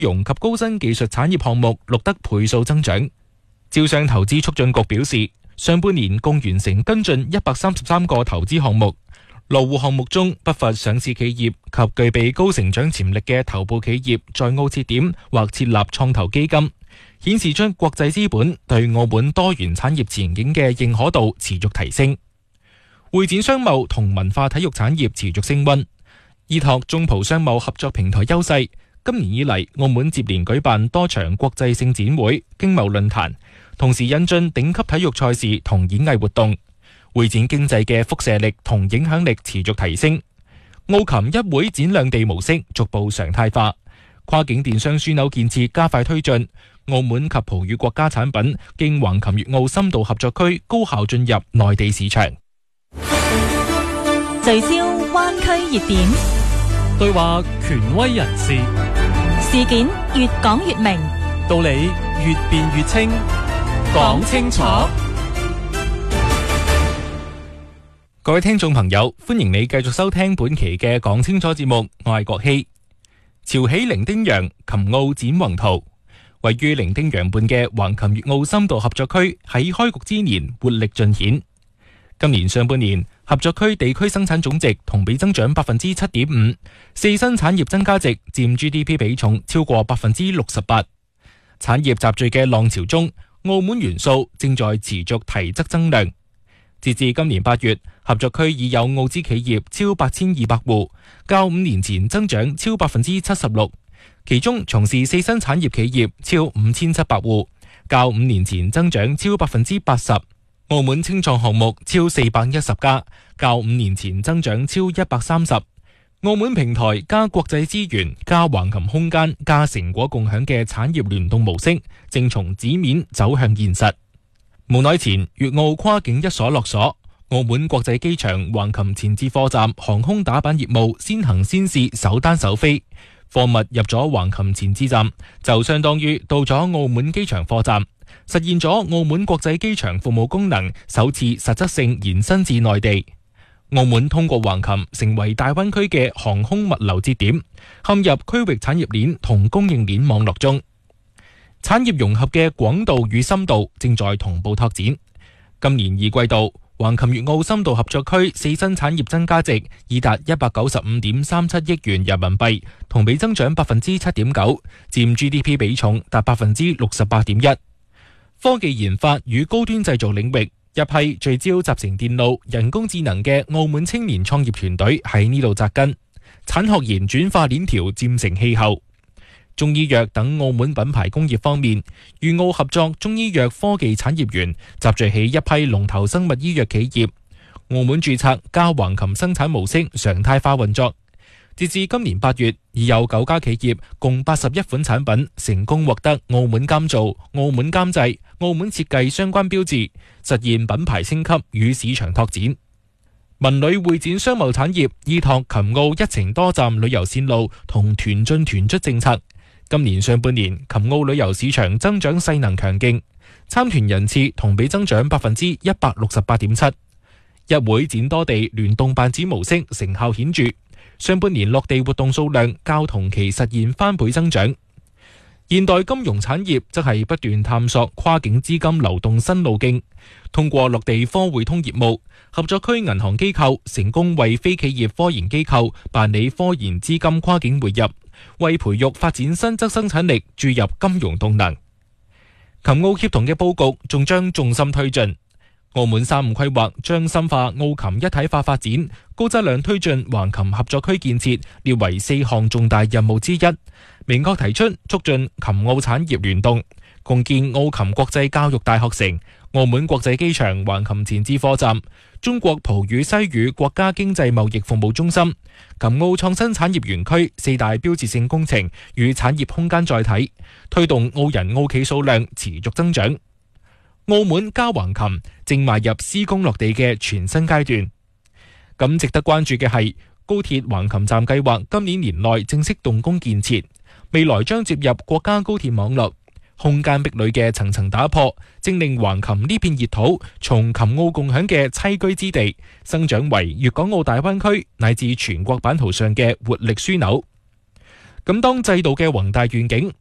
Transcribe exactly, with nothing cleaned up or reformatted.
融及高新技術產業項目錄得倍數增長。招商投資促進局表示，上半年共完成跟進一百三十三個投資項目，落戶項目中不乏上市企業及具備高成長潛力嘅頭部企業在澳設點或設立創投基金，顯示出國際資本對澳門多元產業前景嘅認可度持續提升。會展商貿同文化體育產業持續升溫，依託中葡商貿合作平台優勢，今年以嚟澳門接連舉辦多場國際性展會、經貿論壇，同時引進頂級體育賽事同演藝活動，會展經濟嘅輻射力同影響力持續提升。澳琴一會展兩地模式逐步常態化，跨境電商樞紐建設加快推進，澳門及葡語國家產品經橫琴粵澳深度合作區高效進入內地市場。 聚焦灣區熱點， 對話權威人士， 事件越講越明， 道理越辯越清，講清楚。 各位聽眾朋友，歡迎你繼續收聽本期嘅講清楚節目，我係郭希。潮起伶仃洋，琴澳展宏圖。位於伶仃洋畔嘅橫琴粵澳深度合作區喺開局之年活力盡顯。今年上半年，合作區地區生產總值同比增長百分之七點五，四新產業增加值佔 G D P 比重超過百分之六十八。產業集聚嘅浪潮中，澳門元素正在持續提質增量。截至今年八月，合作區已有澳資企業超八千二百戶，較五年前增長超百分之七十六。其中從事四新產業企業超五千七百戶，較五年前增長超百分之八十。澳門青創項目超四百一十家，較五年前增長超一百三十。澳門平台加國際資源加橫琴空間加成果共享嘅產業聯動模式，正從紙面走向現實。無奈前粵澳跨境一鎖落鎖，澳門國際機場橫琴前置貨站航空打板業務先行先試首單首飛，貨物入咗橫琴前置站，就相當於到咗澳門機場貨站，實現咗澳門國際機場服務功能首次實質性延伸至內地。澳門通過橫琴成為大灣區嘅航空物流節點，陷入區域產業鏈同供應鏈網絡中。產業融合嘅廣度與深度正在同步拓展。今年二季度，橫琴粵澳深度合作區四新產業增加值已達一百九十五點三七億元人民幣，同比增長百分之七點九，佔 G D P 比重達百分之六十八點一。科技研發與高端製造領域，一批聚焦集成電路、人工智能嘅澳門青年創業團隊喺呢度扎根，產學研轉化鏈條漸成氣候。中醫藥等澳門品牌工業方面，粵澳合作中醫藥科技產業園集聚起一批龍頭生物醫藥企業，澳門註冊加橫琴生產模式常態化運作。截至今年八月，已有九家企業共八十一款產品成功獲得澳門監造、澳門監製、澳門設計相關標誌，實現品牌升級與市場拓展。文旅會展商貿產業依託琴澳一程多站旅遊線路同團進團出政策，今年上半年琴澳旅遊市場增長勢能強勁，參團人次同比增長百分之一百六十八點七。一會展多地聯動辦展模式成效顯著，上半年落地活動數量較同期實現翻倍增長。現代金融產業則係不斷探索跨境資金流動新路徑，通過落地科匯通業務，合作區銀行機構成功為非企業科研機構辦理科研資金跨境匯入，為培育發展新質生產力注入金融動能。琴澳協同嘅佈局仲將重心推進。澳門三五規劃將深化澳琴一體化發展，高質量推進橫琴合作區建設，列為四項重大任務之一。明確提出促進琴澳產業聯動，共建澳琴國際教育大學城、澳門國際機場橫琴前置貨站、中國葡語西語國家經濟貿易服務中心、琴澳創新產業園區四大標誌性工程與產業空間載體，推動澳人澳企數量持續增長。澳門加橫琴正邁入施工落地嘅全新階段。咁值得關注嘅係，高鐵橫琴站計劃今年年內正式動工建設，未來將接入國家高鐵網絡，空間壁壘嘅層層打破，正令橫琴呢片熱土從琴澳共享嘅棲居之地，生長為粵港澳大灣區乃至全國版圖上嘅活力樞紐。 咁當制度嘅宏大願景